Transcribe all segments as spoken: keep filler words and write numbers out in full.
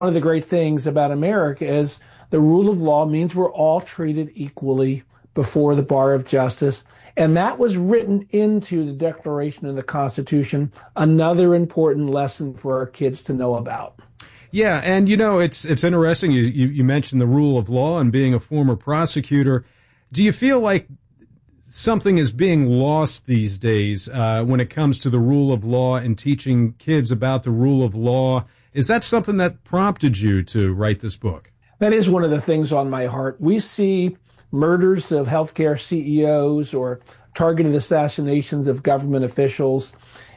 of the great things about America is the rule of law means we're all treated equally before the bar of justice. And that was written into the Declaration and the Constitution, another important lesson for our kids to know about. Yeah, and you know, it's it's interesting. You, you, you mentioned the rule of law and being a former prosecutor. Do you feel like something is being lost these days uh, when it comes to the rule of law and teaching kids about the rule of law? Is that something that prompted you to write this book? That is one of the things on my heart. We see murders of healthcare C E Os or targeted assassinations of government officials.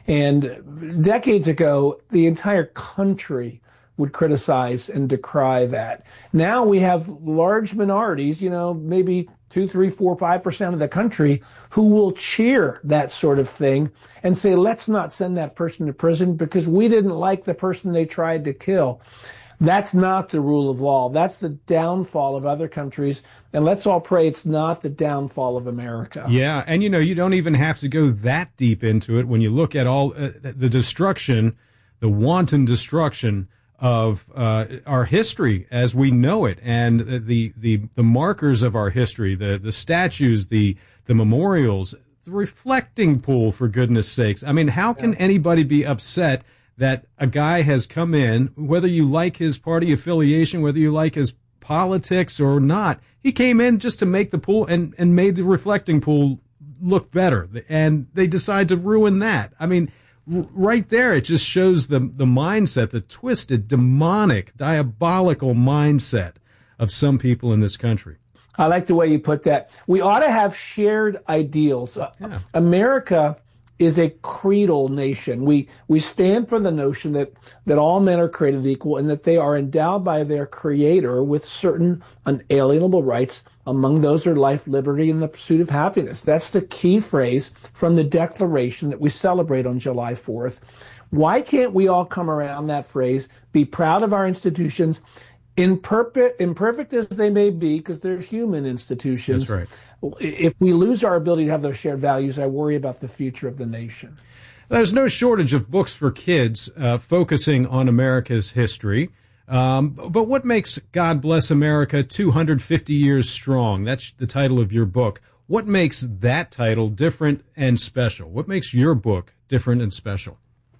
And decades ago, the entire country would criticize and decry that. Now we have large minorities, you know, maybe two, three, four, five percent of the country who will cheer that sort of thing and say, let's not send that person to prison because we didn't like the person they tried to kill. That's not the rule of law. That's the downfall of other countries. And let's all pray it's not the downfall of America. Yeah. And, you know, you don't even have to go that deep into it when you look at all uh, the destruction, the wanton destruction of uh, our history as we know it, and the the the markers of our history, the the statues, the the memorials, the reflecting pool, for goodness sakes. I mean, how can yeah. anybody be upset that a guy has come in, whether you like his party affiliation, whether you like his politics or not, he came in just to make the pool and and made the reflecting pool look better, and they decide to ruin that. I mean, right there, it just shows the the mindset, the twisted, demonic, diabolical mindset of some people in this country. I like the way you put that. We ought to have shared ideals. Yeah. America is a creedal nation. We we stand for the notion that, that all men are created equal and that they are endowed by their Creator with certain unalienable rights. Among those are life, liberty, and the pursuit of happiness. That's the key phrase from the Declaration that we celebrate on July fourth. Why can't we all come around that phrase, be proud of our institutions, imperfect, imperfect as they may be, because they're human institutions. That's right. If we lose our ability to have those shared values, I worry about the future of the nation. There's no shortage of books for kids uh, focusing on America's history. Um, but what makes God Bless America two hundred fifty Years Strong? That's the title of your book. What makes that title different and special? What makes your book different and special?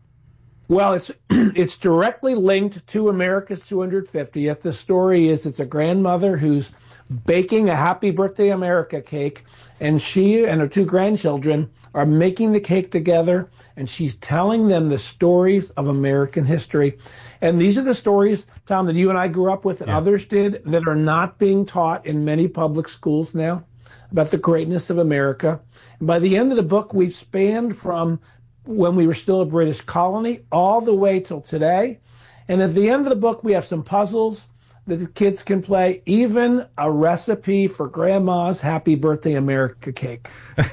Well, it's it's directly linked to America's two hundred fiftieth. The story is it's a grandmother who's baking a Happy Birthday America cake, and she and her two grandchildren are making the cake together, and she's telling them the stories of American history. And these are the stories, Tom, that you and I grew up with and yeah. others did that are not being taught in many public schools now about the greatness of America. And by the end of the book, we've spanned from when we were still a British colony all the way till today. And at the end of the book, we have some puzzles that the kids can play, even a recipe for Grandma's Happy Birthday America cake.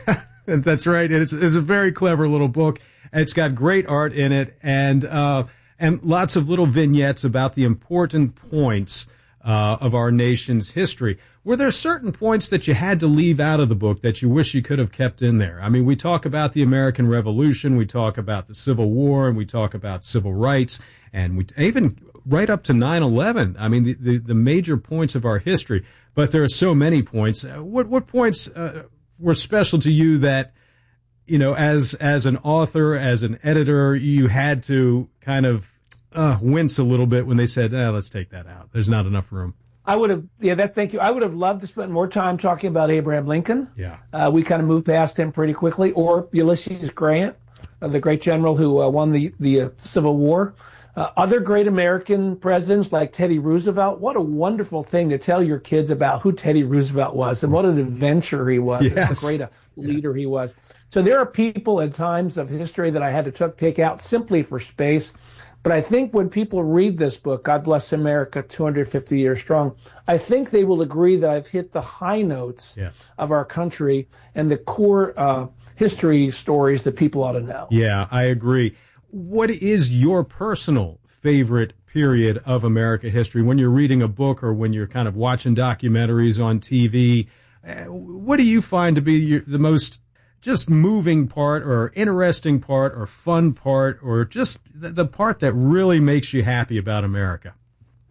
That's right. It's, it's a very clever little book. It's got great art in it, and uh, and lots of little vignettes about the important points uh, of our nation's history. Were there certain points that you had to leave out of the book that you wish you could have kept in there? I mean, we talk about the American Revolution, we talk about the Civil War, and we talk about civil rights, and we even right up to nine eleven. I mean, the, the, the major points of our history. But there are so many points. What what points uh, were special to you that, you know, as as an author, as an editor, you had to kind of uh, wince a little bit when they said, eh, let's take that out. There's not enough room. I would have, yeah, that, thank you. I would have loved to spend more time talking about Abraham Lincoln. Yeah. Uh, we kind of moved past him pretty quickly. Or Ulysses Grant, uh, the great general who uh, won the, the uh, Civil War. Uh, other great American presidents like Teddy Roosevelt. What a wonderful thing to tell your kids about who Teddy Roosevelt was and what an adventurer he was. Yes. And how great a leader yeah. he was. So there are people at times of history that I had to t- take out simply for space. But I think when people read this book, God Bless America, two hundred fifty Years Strong, I think they will agree that I've hit the high notes yes. of our country and the core uh, history stories that people ought to know. Yeah, I agree. What is your personal favorite period of America history when you're reading a book or when you're kind of watching documentaries on T V? Uh, what do you find to be your, the most just moving part or interesting part or fun part or just the, the part that really makes you happy about America?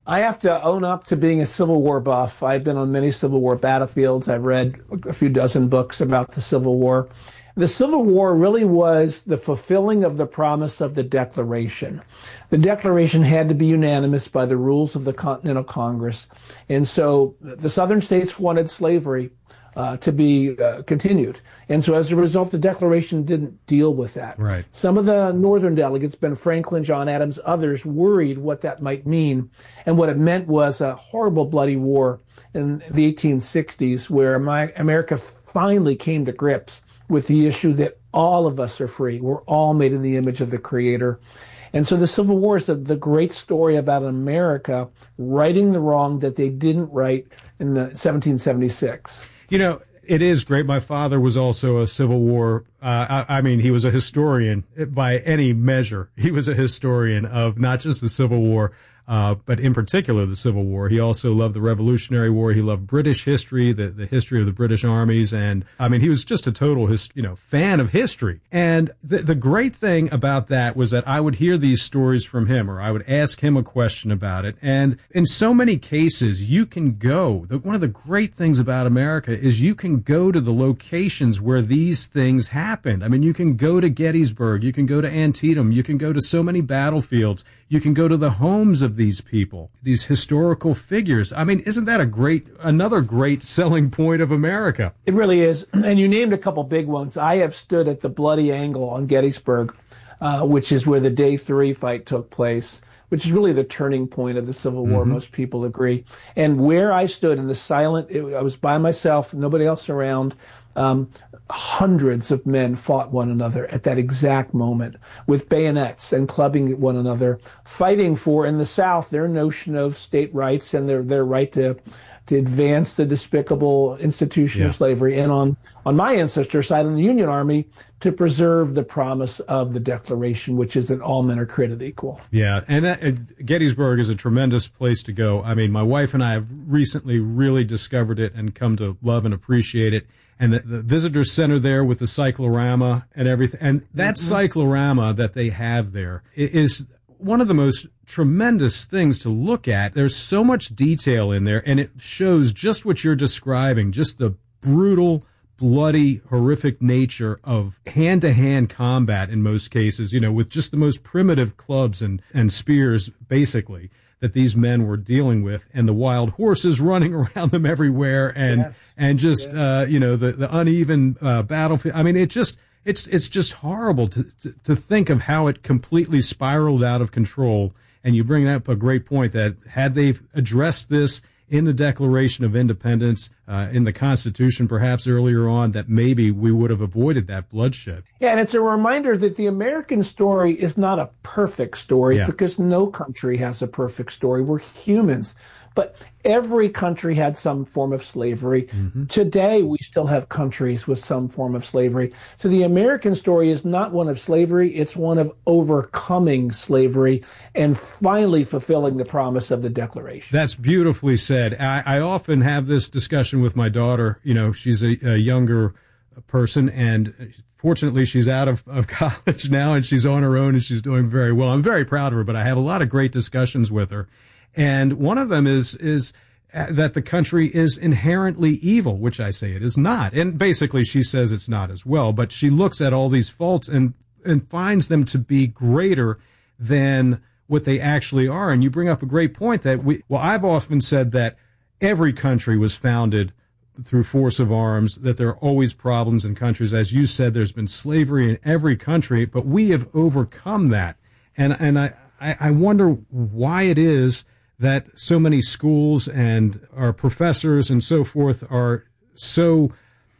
I have to own up to being a Civil War buff. I've been on many Civil War battlefields. I've read a few dozen books about the Civil War. The Civil War really was the fulfilling of the promise of the Declaration. The Declaration had to be unanimous by the rules of the Continental Congress. And so the southern states wanted slavery uh, to be uh, continued. And so as a result, the Declaration didn't deal with that. Right. Some of the northern delegates, Ben Franklin, John Adams, others, worried what that might mean. And what it meant was a horrible, bloody war in the eighteen sixties, where my, America finally came to grips with the issue that all of us are free. We're all made in the image of the Creator. And so the Civil War is the, the great story about America righting the wrong that they didn't right in the seventeen seventy-six. You know, it is great. My father was also a Civil War. Uh, I, I mean, he was a historian by any measure. He was a historian of not just the Civil War, uh, but in particular the Civil War. He also loved the Revolutionary War. He loved British history, the, the history of the British armies. And I mean, he was just a total, his, you know, fan of history. And the, the great thing about that was that I would hear these stories from him, or I would ask him a question about it. And in so many cases, you can go. The, one of the great things about America is you can go to the locations where these things happened. I mean, you can go to Gettysburg, you can go to Antietam, you can go to so many battlefields, you can go to the homes of these people, these historical figures. I mean, isn't that a great, another great selling point of America? It really is. And you named a couple big ones. I have stood at the Bloody Angle on Gettysburg, uh, which is where the Day Three fight took place, which is really the turning point of the Civil War. Mm-hmm. Most people agree. And where I stood in the silent, it, I was by myself, nobody else around. Um, hundreds of men fought one another at that exact moment with bayonets and clubbing one another, fighting for, in the South, their notion of state rights and their, their right to to advance the despicable institution yeah. of slavery, and on, on my ancestor side, in the Union Army, to preserve the promise of the Declaration, which is that all men are created equal. Yeah, and that, uh, Gettysburg is a tremendous place to go. I mean, my wife and I have recently really discovered it and come to love and appreciate it. And the, the visitor center there with the cyclorama and everything, and that mm-hmm. cyclorama that they have there is one of the most tremendous things to look at. There's so much detail in there, and it shows just what you're describing, just the brutal, bloody, horrific nature of hand-to-hand combat in most cases, you know, with just the most primitive clubs and, and spears, basically, that these men were dealing with, and the wild horses running around them everywhere, and yes. and just yes. uh, you know, the the uneven uh, battlefield. I mean, it just it's it's just horrible to, to to think of how it completely spiraled out of control. And you bring up a great point that had they addressed this in the Declaration of Independence, uh, in the Constitution, perhaps earlier on, that maybe we would have avoided that bloodshed. Yeah, and it's a reminder that the American story is not a perfect story, yeah. because no country has a perfect story. We're humans. But every country had some form of slavery. Mm-hmm. Today, we still have countries with some form of slavery. So the American story is not one of slavery. It's one of overcoming slavery and finally fulfilling the promise of the Declaration. That's beautifully said. I, I often have this discussion with my daughter. You know, she's a, a younger person, and fortunately, she's out of, of college now, and she's on her own, and she's doing very well. I'm very proud of her, but I have a lot of great discussions with her. And one of them is is that the country is inherently evil, which I say it is not. And basically she says it's not as well, but she looks at all these faults and, and finds them to be greater than what they actually are. And you bring up a great point that we, well, I've often said that every country was founded through force of arms, that there are always problems in countries. As you said, there's been slavery in every country, but we have overcome that. And, and I, I wonder why it is that so many schools and our professors and so forth are so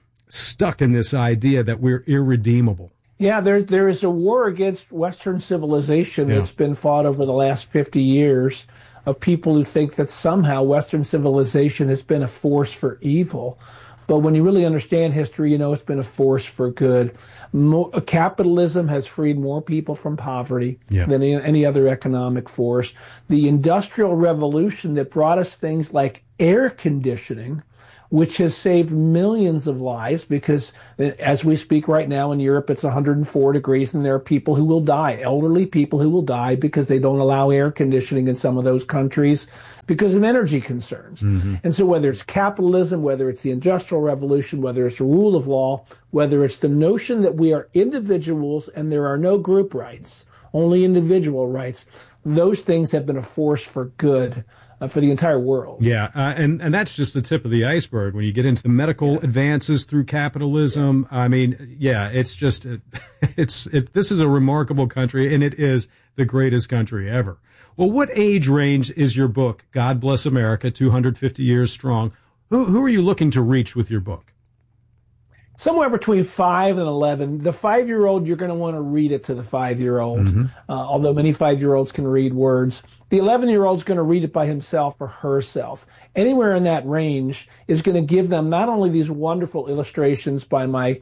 stuck in this idea that we're irredeemable. Yeah, there there is a war against Western civilization yeah. that's been fought over the last fifty years of people who think that somehow Western civilization has been a force for evil. But when you really understand history, you know it's been a force for good. Mo- capitalism has freed more people from poverty yeah. than any, any other economic force. The Industrial Revolution that brought us things like air conditioning which has saved millions of lives because as we speak right now in Europe, it's one hundred four degrees and there are people who will die, elderly people who will die because they don't allow air conditioning in some of those countries because of energy concerns. Mm-hmm. And so whether it's capitalism, whether it's the Industrial Revolution, whether it's the rule of law, whether it's the notion that we are individuals and there are no group rights, only individual rights, those things have been a force for good uh, for the entire world. Yeah, uh, and, and that's just the tip of the iceberg. When you get into the medical yes. advances through capitalism, yes. I mean, yeah, it's just, it's it, this is a remarkable country, and it is the greatest country ever. Well, what age range is your book, God Bless America, two hundred fifty Years Strong? Who, who are you looking to reach with your book? Somewhere between five and eleven. The five-year-old, you're going to want to read it to the five-year-old, mm-hmm. uh, although many five-year-olds can read words. The eleven-year-old's going to read it by himself or herself. Anywhere in that range is going to give them not only these wonderful illustrations by my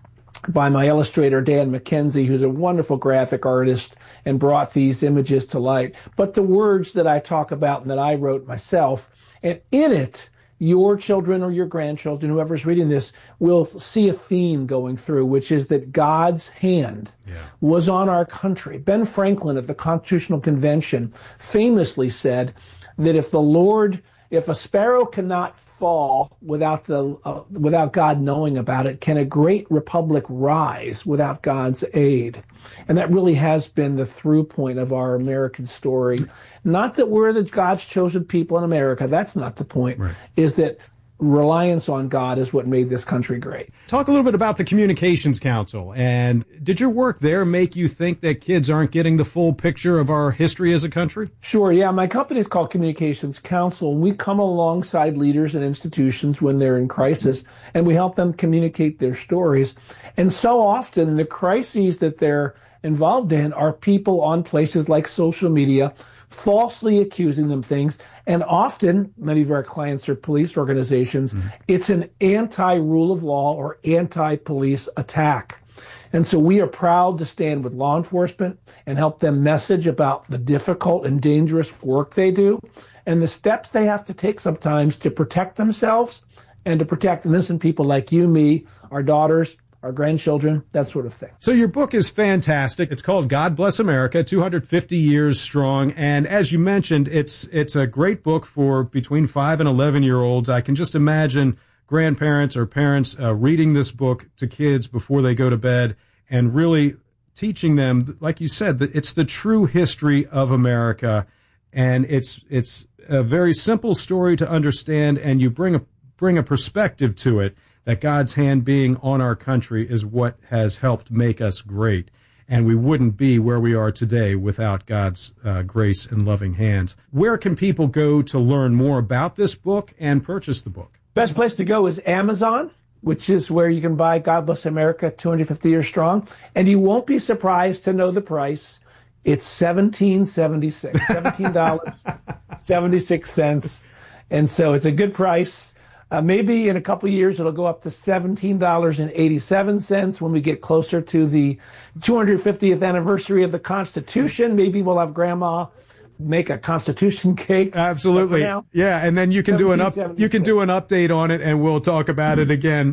by my illustrator, Dan McKenzie, who's a wonderful graphic artist and brought these images to light, but the words that I talk about and that I wrote myself. And in it, your children or your grandchildren, whoever's reading this, will see a theme going through, which is that God's hand yeah. was on our country. Ben Franklin at the Constitutional Convention famously said that if the Lord, if a sparrow cannot fall without the uh, without God knowing about it, can a great republic rise without God's aid? And that really has been the through point of our American story. Not that we're the God's chosen people in America. That's not the point. Right. Is that reliance on God is what made this country great. Talk a little bit about the Communications Council. And did your work there make you think that kids aren't getting the full picture of our history as a country? Sure, yeah. My company is called Communications Council, and we come alongside leaders and institutions when they're in crisis, and we help them communicate their stories. And so often the crises that they're involved in are people on places like social media falsely accusing them things. And often, many of our clients are police organizations, mm-hmm. it's an anti-rule of law or anti-police attack. And so we are proud to stand with law enforcement and help them message about the difficult and dangerous work they do and the steps they have to take sometimes to protect themselves and to protect innocent people like you, me, our daughters, our grandchildren, that sort of thing. So your book is fantastic. It's called God Bless America, two hundred fifty Years Strong. And as you mentioned, it's it's a great book for between five and eleven-year-olds. I can just imagine grandparents or parents uh, reading this book to kids before they go to bed and really teaching them, like you said, that it's the true history of America. And it's it's a very simple story to understand, and you bring a bring a perspective to it. That God's hand being on our country is what has helped make us great. And we wouldn't be where we are today without God's uh, grace and loving hands. Where can people go to learn more about this book and purchase the book? Best place to go is Amazon, which is where you can buy God Bless America, two hundred fifty Years Strong. And you won't be surprised to know the price. It's seventeen seventy-six, seventeen dollars and seventy-six cents. And so it's a good price. Uh, maybe in a couple of years it'll go up to seventeen dollars and eighty-seven cents when we get closer to the two hundred fiftieth anniversary of the Constitution. Maybe we'll have Grandma make a Constitution cake. Absolutely. Yeah, and then you can do an up you can do an update on it, and we'll talk about it again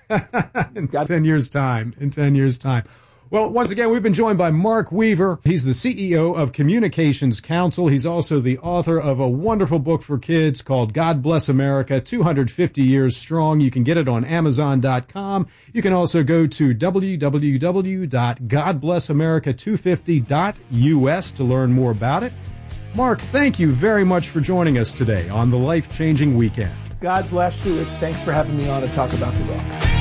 in ten years time. In ten years time. Well, once again, we've been joined by Mark Weaver. He's the C E O of Communications Council. He's also the author of a wonderful book for kids called God Bless America, two hundred fifty Years Strong. You can get it on Amazon dot com. You can also go to w w w dot god bless america two fifty dot u s to learn more about it. Mark, thank you very much for joining us today on the Life Changing Weekend. God bless you. Thanks for having me on to talk about the book.